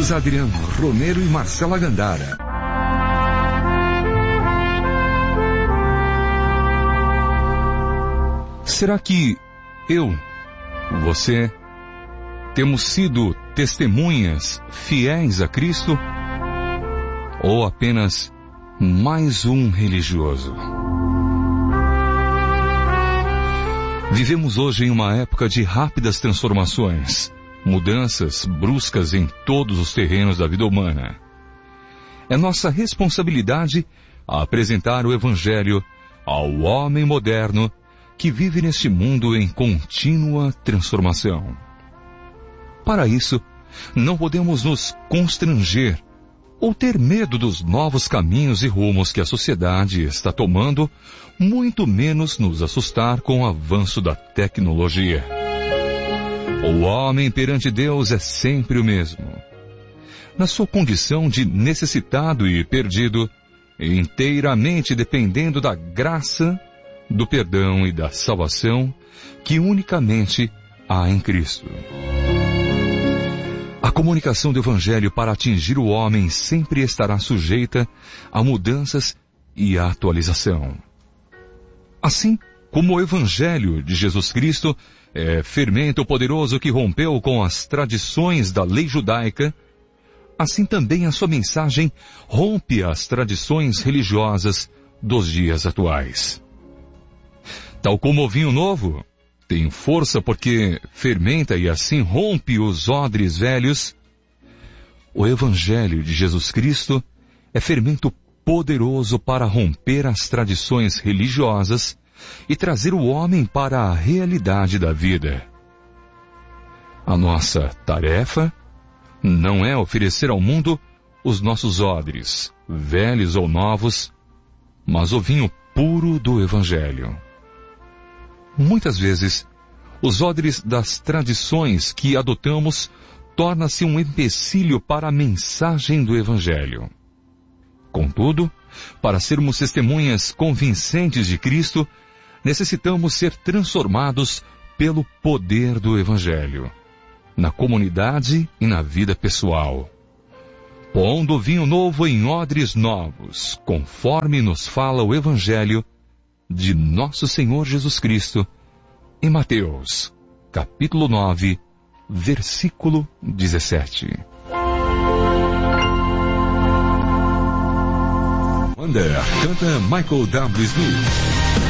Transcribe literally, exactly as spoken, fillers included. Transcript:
Carlos Adriano, Romero e Marcela Gandara. Será que eu, você, temos sido testemunhas fiéis a Cristo? Ou apenas mais um religioso? Vivemos hoje em uma época de rápidas transformações, mudanças bruscas em todos os terrenos da vida humana. É nossa responsabilidade apresentar o Evangelho ao homem moderno que vive neste mundo em contínua transformação. Para isso, não podemos nos constranger ou ter medo dos novos caminhos e rumos que a sociedade está tomando, muito menos nos assustar com o avanço da tecnologia. O homem perante Deus é sempre o mesmo. Na sua condição de necessitado e perdido, inteiramente dependendo da graça, do perdão e da salvação que unicamente há em Cristo. A comunicação do Evangelho para atingir o homem sempre estará sujeita a mudanças e a atualização. Assim como o Evangelho de Jesus Cristo é fermento poderoso que rompeu com as tradições da lei judaica, assim também a sua mensagem rompe as tradições religiosas dos dias atuais. Tal como o vinho novo tem força porque fermenta e assim rompe os odres velhos, o Evangelho de Jesus Cristo é fermento poderoso para romper as tradições religiosas e trazer o homem para a realidade da vida. A nossa tarefa não é oferecer ao mundo os nossos odres, velhos ou novos, mas o vinho puro do Evangelho. Muitas vezes, os odres das tradições que adotamos torna-se um empecilho para a mensagem do Evangelho. Contudo, para sermos testemunhas convincentes de Cristo, necessitamos ser transformados pelo poder do Evangelho, na comunidade e na vida pessoal, pondo vinho novo em odres novos, conforme nos fala o Evangelho de nosso Senhor Jesus Cristo, em Mateus, capítulo nove, versículo dezessete. Wonder canta Michael W. Smith.